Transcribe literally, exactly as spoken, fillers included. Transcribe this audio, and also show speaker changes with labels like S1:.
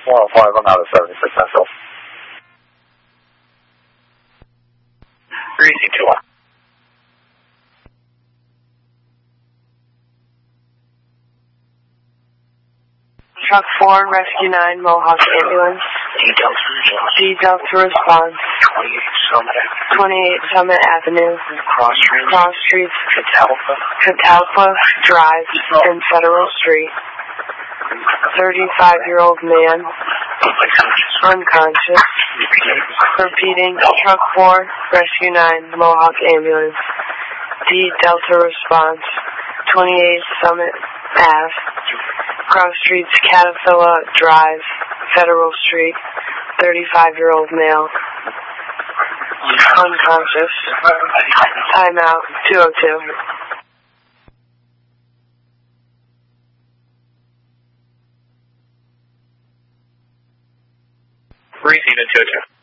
S1: one oh five, I'm out of seventy-six Central.
S2: Greasy two one.
S3: Truck four, Rescue nine, Mohawk Ambulance. D-Delta to response. twenty-eight Summit Avenue.
S2: Cross Streets.
S3: Cross Streets.
S2: Catalpa.
S3: Catalpa Drive and Federal Street. thirty-five-year-old man. Unconscious. Repeating. Truck four, Rescue nine, Mohawk Ambulance. D-Delta response. twenty-eight Summit Ave. Cross Streets, Caterpillar Drive, Federal Street, thirty-five-year-old male, unconscious, timeout, two oh two.
S2: Greasy to two oh two.